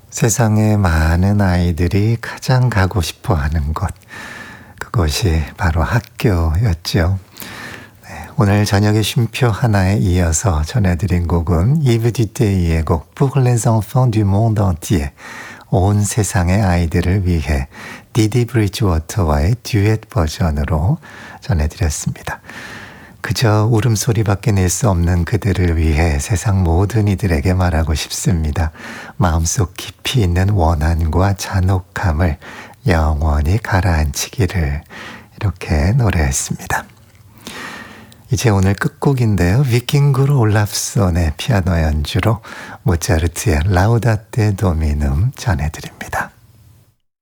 세상의 많은 아이들이 가장 가고 싶어 하는 곳, 그것이 바로 학교였죠. 네, 오늘 저녁의 쉼표 하나에 이어서 전해드린 곡은 이브 디테이의 곡 Pour les enfants du monde entier, 온 세상의 아이들을 위해 디디 브리지워터와의 듀엣 버전으로 전해드렸습니다. 그저 울음소리밖에 낼 수 없는 그들을 위해 세상 모든 이들에게 말하고 싶습니다. 마음속 깊이 있는 원한과 잔혹함을 영원히 가라앉히기를, 이렇게 노래했습니다. 이제 오늘 끝곡인데요. 비킹그루 올라프손의 피아노 연주로 모차르트의 라우다테 도미눔 전해드립니다.